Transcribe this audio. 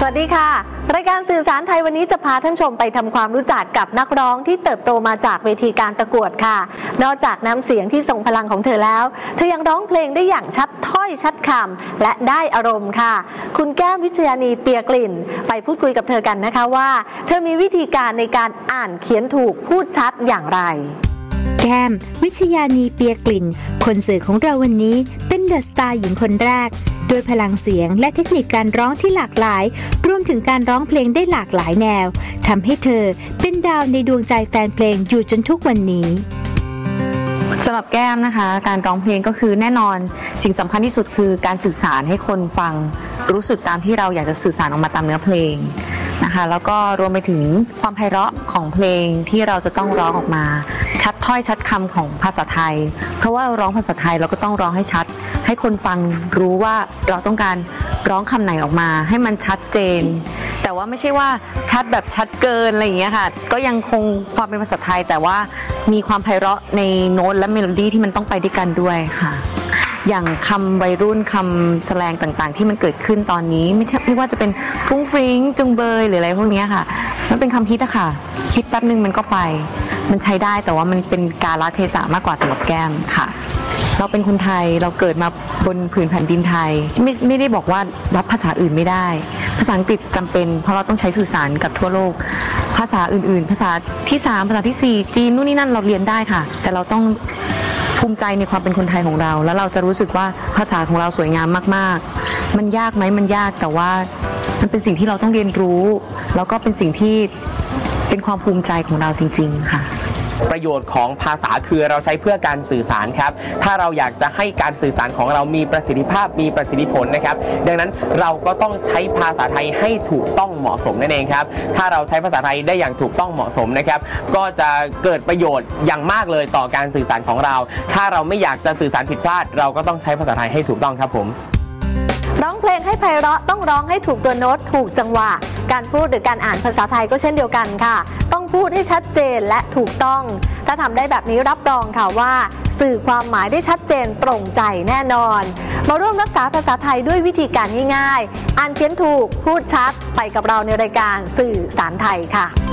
วัสดีค่ะรายการสื่อสารไทยวันนี้จะพาท่านชมไปทำความรู้จักกับนักร้องที่เติบโตมาจากเวทีการประกวดค่ะนอกจากน้ำเสียงที่ทรงพลังของเธอแล้วเธอยังร้องเพลงได้อย่างชัดถ้อยชัดคำและได้อารมณ์ค่ะคุณแก้มวิชญานีเปียกลิ่นไปพูดคุยกับเธอกันนะคะว่าเธอมีวิธีการในการอ่านเขียนถูกพูดชัดอย่างไรแก้มวิชญานีเปียกลิ่นคนสื่อของเราวันนี้เป็นเดอะสตาร์หญิงคนแรกด้วยพลังเสียงและเทคนิคการร้องที่หลากหลายรวมถึงการร้องเพลงได้หลากหลายแนวทำให้เธอเป็นดาวในดวงใจแฟนเพลงอยู่จนทุกวันนี้สำหรับแก้มนะคะการร้องเพลงก็คือแน่นอนสิ่งสำคัญที่สุดคือการสื่อสารให้คนฟังรู้สึกตามที่เราอยากจะสื่อสารออกมาตามเนื้อเพลงนะคะแล้วก็รวมไปถึงความไพเราะของเพลงที่เราจะต้องร้องออกมาชัดถ้อยชัดคำของภาษาไทยเพราะว่าเราร้องภาษาไทยเราก็ต้องร้องให้ชัดให้คนฟังรู้ว่าเราต้องการร้องคำไหนออกมาให้มันชัดเจนแต่ว่าไม่ใช่ว่าชัดแบบชัดเกินอะไรอย่างเงี้ยค่ะก็ยังคงความเป็นภาษาไทยแต่ว่ามีความไพเราะในโน้ตและเมโลดี้ที่มันต้องไปด้วยกันด้วยค่ะอย่างคำวัยรุ่นคำแสลงต่างๆที่มันเกิดขึ้นตอนนี้ไม่ว่าจะเป็นฟุ้งฟริ้งจุงเบยหรืออะไรพวกนี้ค่ะมันเป็นคำฮิตอะค่ะคิดแป๊บนึงมันก็ไปมันใช้ได้แต่ว่ามันเป็นกาลเทศะมากกว่าสำหรับแก้มค่ะเราเป็นคนไทยเราเกิดมาบนผืนแผ่นดินไทยไม่ได้บอกว่ารับภาษาอื่นไม่ได้ภาษาอังกฤษจำเป็นเพราะเราต้องใช้สื่อสารกับทั่วโลกภาษาอื่นๆภาษาที่3ภาษาที่4จีนนู่นนี่นั่นเราเรียนได้ค่ะแต่เราต้องภูมิใจในความเป็นคนไทยของเราแล้วเราจะรู้สึกว่าภาษาของเราสวยงามมากๆมันยากไหมมันยากแต่ว่ามันเป็นสิ่งที่เราต้องเรียนรู้แล้วก็เป็นสิ่งที่เป็นความภูมิใจของเราจริงๆค่ะประโยชน์ของภาษาคือเราใช้เพื่อการสื่อสารครับถ้าเราอยากจะให้การสื่อสารของเรามีประสิทธิภาพมีประสิทธิผลนะครับดังนั้นเราก็ต้องใช้ภาษาไทยให้ถูกต้องเหมาะสมนั่นเองครับถ้าเราใช้ภาษาไทยได้อย่างถูกต้องเหมาะสมนะครับก็จะเกิดประโยชน์อย่างมากเลยต่อการสื่อสารของเราถ้าเราไม่อยากจะสื่อสารผิดพลาดเราก็ต้องใช้ภาษาไทยให้ถูกต้องครับผมร้องเพลงให้ไพเราะต้องร้องให้ถูกตัวโน้ตถูกจังหวะการพูดหรือการอ่านภาษาไทยก็เช่นเดียวกันค่ะต้องพูดให้ชัดเจนและถูกต้องถ้าทำได้แบบนี้รับรองค่ะว่าสื่อความหมายได้ชัดเจนตรงใจแน่นอนมาร่วมรักษาภาษาไทยด้วยวิธีการง่ายๆอ่านเขียนถูกพูดชัดไปกับเราในรายการสื่อสารไทยค่ะ